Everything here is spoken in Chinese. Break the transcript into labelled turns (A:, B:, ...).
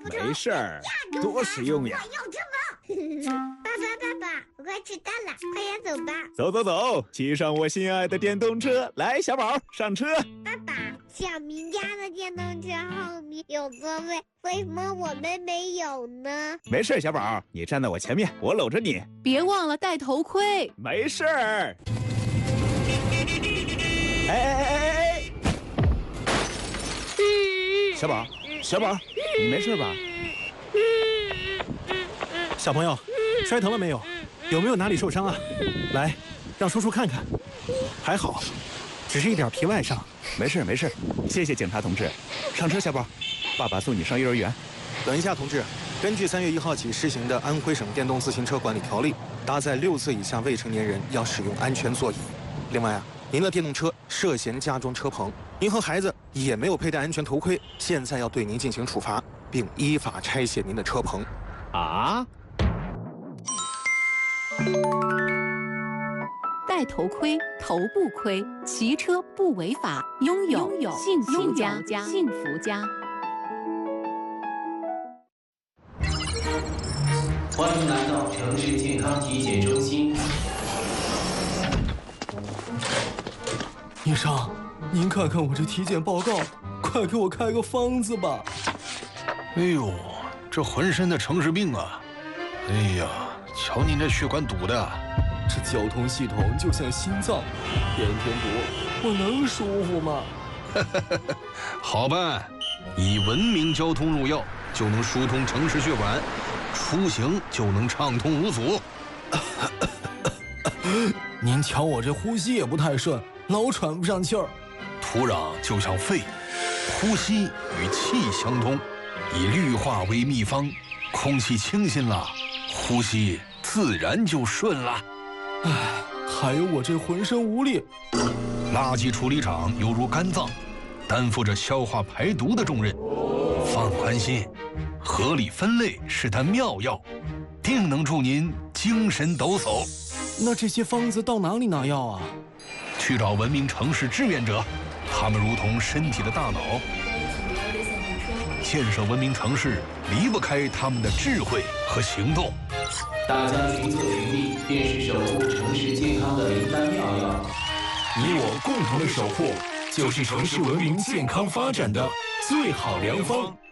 A: 不成。
B: 没事儿，多实用呀！
A: 我要吃饱。爸爸，我快迟到了，快点走吧。
B: 走，骑上我心爱的电动车，来，小宝上车。
A: 爸爸，小明家的电动车后面有座位，为什么我们没有呢？
B: 没事，小宝，你站在我前面，我搂着你。
C: 别忘了戴头盔。
B: 没事儿。哎！小宝，你没事吧？
D: 小朋友，摔疼了没有？有没有哪里受伤啊？来，让叔叔看看。还好，只是一点皮外伤。
B: 没事，谢谢警察同志。上车，小宝，爸爸送你上幼儿园。
E: 等一下，同志，根据3月1号起施行的安徽省电动自行车管理条例，搭载6岁以下未成年人要使用安全座椅。另外啊，您的电动车涉嫌加装车棚，您和孩子也没有佩戴安全头盔，现在要对您进行处罚，并依法拆卸您的车棚。
B: 啊？
C: 戴头盔，头不盔，骑车不违法，拥有幸福家。
F: 欢迎来到城市健康体检中心。
G: 医生，您看看我这体检报告，快给我开个方子吧。
H: 哎呦，这浑身的城市病啊！哎呀，瞧您这血管堵的，
G: 这交通系统就像心脏，天天堵，我能舒服吗？
H: 好办，以文明交通入药，就能疏通城市血管，出行就能畅通无阻。
G: 您瞧我这呼吸也不太顺，老喘不上气儿。
H: 土壤就像肺，呼吸与气相通，以绿化为秘方，空气清新了，呼吸自然就顺了。
G: 唉，还有我这浑身无力。
H: 垃圾处理厂犹如肝脏，担负着消化排毒的重任。放宽心，合理分类是它妙药，定能助您精神抖擞。
G: 那这些方子到哪里拿药啊？
H: 去找文明城市志愿者，他们如同身体的大脑。建设文明城市离不开他们的智慧和行动。
F: 大家群策群力，便是守护城市健康的灵丹妙药。
I: 你我共同的守护，就是城市文明健康发展的最好良方。